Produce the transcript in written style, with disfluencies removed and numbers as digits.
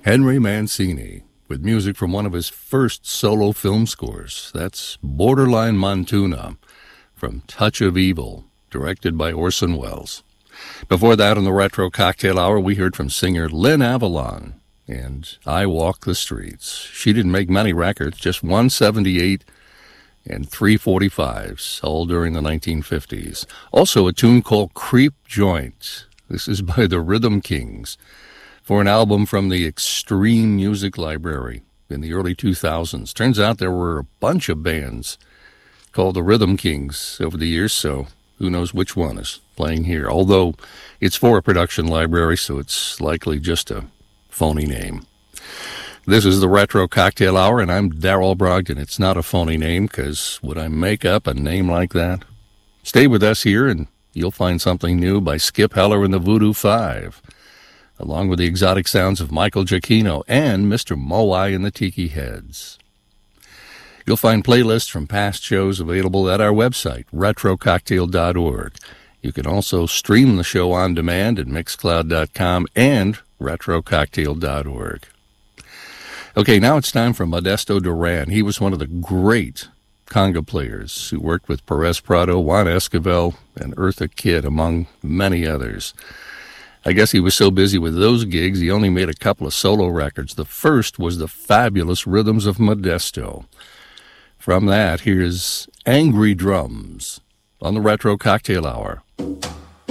Henry Mancini, with music from one of his first solo film scores. That's Borderline Montuna from Touch of Evil, directed by Orson Welles. Before that, in the Retro Cocktail Hour, we heard from singer Lynn Avalon and I Walk the Streets. She didn't make many records, just 178 and 345s, all during the 1950s. Also a tune called Creep Joint. This is by the Rhythm Kings, for an album from the Extreme Music Library in the early 2000s. Turns out there were a bunch of bands called the Rhythm Kings over the years, so who knows which one is playing here. Although it's for a production library, so it's likely just a phony name. This is the Retro Cocktail Hour, and I'm Darrell Brogdon. It's not a phony name, because would I make up a name like that? Stay with us here, and you'll find something new by Skip Heller and the Voodoo Five, along with the exotic sounds of Michael Giacchino and Mr. Moai and the Tiki Heads. You'll find playlists from past shows available at our website, retrococktail.org. You can also stream the show on demand at mixcloud.com and retrococktail.org. Okay, now it's time for Modesto Duran. He was one of the great conga players who worked with Perez Prado, Juan Esquivel, and Eartha Kitt, among many others. I guess he was so busy with those gigs, he only made a couple of solo records. The first was the fabulous Rhythms of Modesto. From that, here's Angry Drums on the Retro Cocktail Hour.